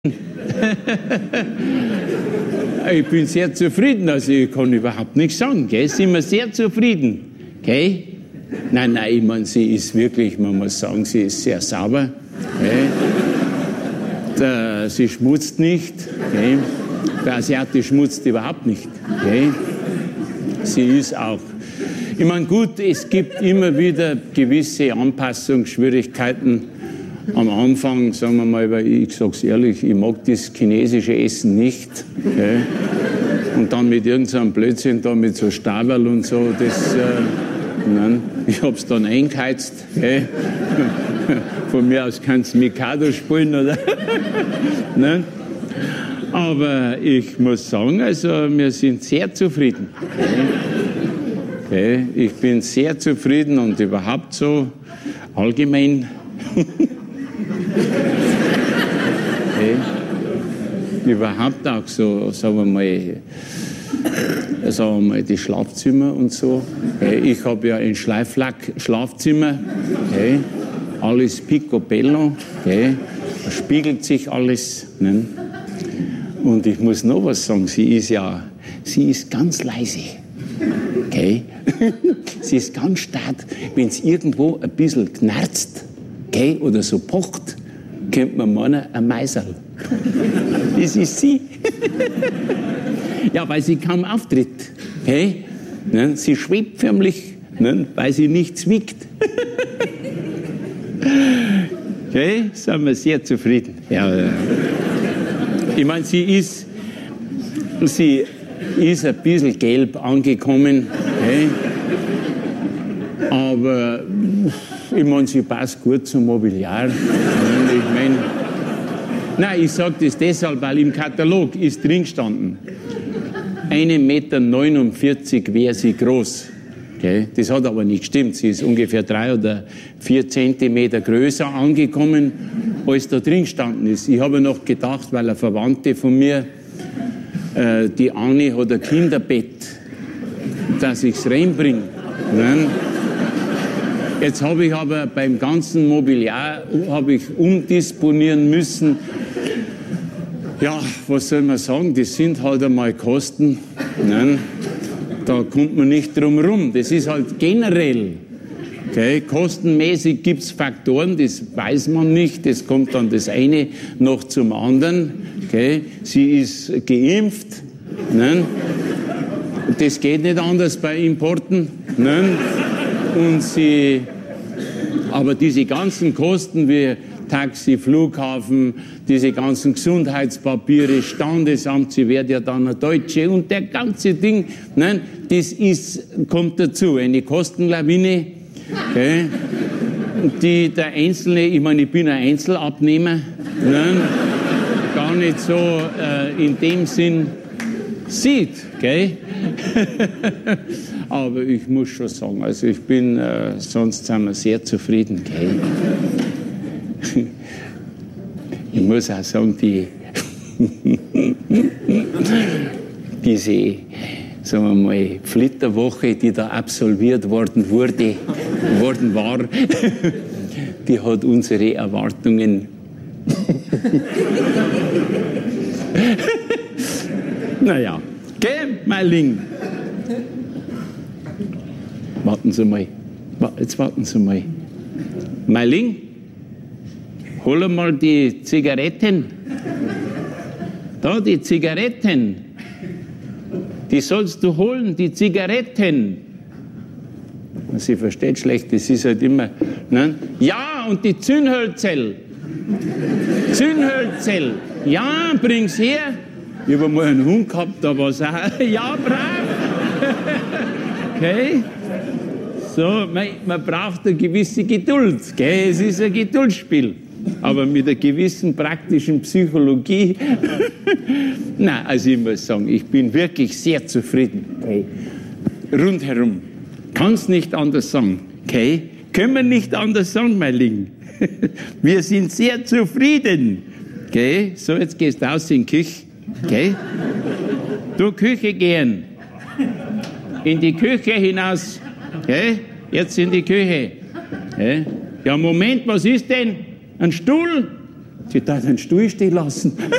Ich bin sehr zufrieden, also ich kann überhaupt nichts sagen, gell? Sind wir sehr zufrieden, gell? Nein, ich meine, sie ist wirklich, man muss sagen, sie ist sehr sauber, gell? Sie schmutzt nicht, gell? Der Asiate schmutzt überhaupt nicht, gell? Sie ist auch, ich meine, gut, es gibt immer wieder gewisse Anpassungsschwierigkeiten. Am Anfang, sagen wir mal, weil ich sag's ehrlich, ich mag das chinesische Essen nicht. Okay? Und dann mit irgendeinem Blödsinn, da mit so Staberl und so, das, nein, ich hab's dann eingeheizt. Okay? Von mir aus kannst du Mikado spielen, oder? Nein? Aber ich muss sagen, also wir sind sehr zufrieden. Okay? Ich bin sehr zufrieden und überhaupt so allgemein. Okay. Überhaupt auch so, sagen wir mal, die Schlafzimmer und so. Okay. Ich habe ja ein Schleiflack-Schlafzimmer, okay. Alles picobello, okay. Da spiegelt sich alles. Ne? Und ich muss noch was sagen, sie ist ganz leise. Okay. Sie ist ganz stark, wenn es irgendwo ein bisschen knarzt, okay, oder so pocht, könnte man meinen, ein Meiserl. Das ist sie. Ja, weil sie kaum auftritt. Okay? Ne? Sie schwebt förmlich, ne? Weil sie nicht zwickt. Okay? Sind wir sehr zufrieden. Ja, ich meine, sie ist ein bisschen gelb angekommen. Okay? Aber ich meine, sie passt gut zum Mobiliar. Ich sage das deshalb, weil im Katalog ist drin gestanden, 1,49 Meter wäre sie groß. Okay? Das hat aber nicht gestimmt. Sie ist ungefähr 3 oder 4 Zentimeter größer angekommen, als da drin gestanden ist. Ich habe noch gedacht, weil eine Verwandte von mir, die Anni, hat ein Kinderbett, dass ich es reinbringe. Jetzt habe ich aber beim ganzen Mobiliar umdisponieren müssen. Ja, was soll man sagen, das sind halt einmal Kosten. Nein, da kommt man nicht drum rum. Das ist halt generell. Okay, kostenmäßig gibt es Faktoren, das weiß man nicht. Das kommt dann das eine noch zum anderen. Okay, sie ist geimpft. Nein, das geht nicht anders bei Importen. Nein. Aber diese ganzen Kosten wie Taxi, Flughafen, diese ganzen Gesundheitspapiere, Standesamt, sie wird ja dann eine Deutsche und der ganze Ding, nein, kommt dazu, eine Kostenlawine, okay, die der Einzelne, ich meine, ich bin ein Einzelabnehmer, nein, gar nicht so in dem Sinn sieht, okay. Aber ich muss schon sagen, also ich bin, sonst sind wir sehr zufrieden, gell? Ich muss auch sagen, diese, sagen wir mal, Flitterwoche, die da absolviert worden war, die hat unsere Erwartungen naja, gell, mein Ling? Warten Sie mal. Jetzt warten Sie mal. Meiling, hol mal die Zigaretten. Da, die Zigaretten. Die sollst du holen, die Zigaretten. Sie versteht schlecht, das ist halt immer. Nein? Ja, und die Zündhölzel. Zündhölzel. Ja, bring's her. Ich habe mal einen Hund gehabt, da war es auch. Ja, brav. Okay. So, man braucht eine gewisse Geduld, gell? Es ist ein Geduldsspiel, aber mit einer gewissen praktischen Psychologie. Nein, also ich muss sagen, ich bin wirklich sehr zufrieden, okay? Rundherum, kann es nicht anders sagen, okay? Können wir nicht anders sagen, mein Lieben. Wir sind sehr zufrieden, okay? So, jetzt gehst du aus in die Küche, okay? Du Küche gehen, in die Küche hinaus. Okay? Jetzt in die Küche. Okay? Ja, Moment, was ist denn? Ein Stuhl? Sie darf einen Stuhl stehen lassen.